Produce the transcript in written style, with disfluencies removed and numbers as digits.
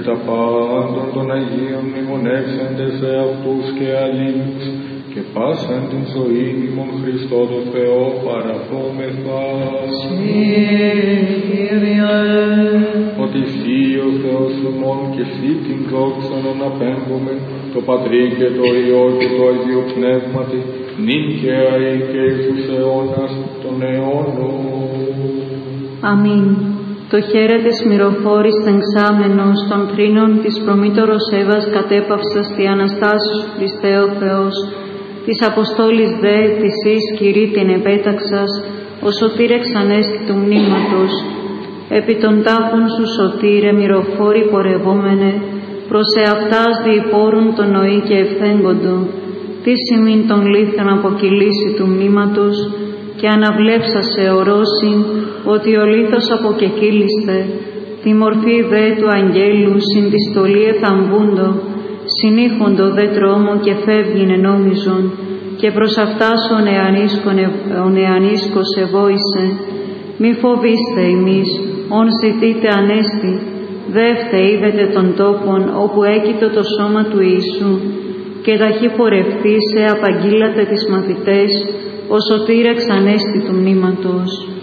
τα πάντων των Αγίων μνημονεύσαντες σε αυτούς και αλλήλους, και πάσαν την ζωή ημών Χριστό το Θεό παραθόμεθα. Κύριε, ότι εσύ ο Θεός ημών και εσύ την δόξαν αναπέμπουμε, το Πατρί και το Υιό και το Αγίο Πνεύματι, νυν και αεί και εις τους αιώνας των αιώνων. αμήν. Το χαίρετες μυροφόρης τεγξάμενος των θρήνων της προμήτωρος Εύας κατέπαυσας τη Αναστάσου Χριστέ ο Θεός, της Αποστόλης δε της εις Κυρί την επέταξας, ο σωτήρ εξανέστη του μνήματος, επί των τάφων σου σωτήρε μυροφόροι πορευόμενε, προς εαυτάς διηπόρουν τον νοή και ευθέγκοντο, τι σημείν των λίθων αποκυλήσει του μνήματος, και αναβλέψα σε ορόσιν, ότι ο λίθος αποκεκύλιστε, τη μορφή δε του αγγέλου συν τη στολή εθαμβούντο, συνήχοντο δε τρόμο και φεύγειν ενόμιζον, και προς αυτάς ο νεανίσκος ευόησε, μη φοβήστε ημείς, ον ζητείτε ανέστη, δεύτε είδετε τον τόπον όπου έκειτο το σώμα του Ιησού, και ταχύ πορευτήσε απαγγείλατε τις μαθητές, ο σωτήρ εξανέστη του μνήματος.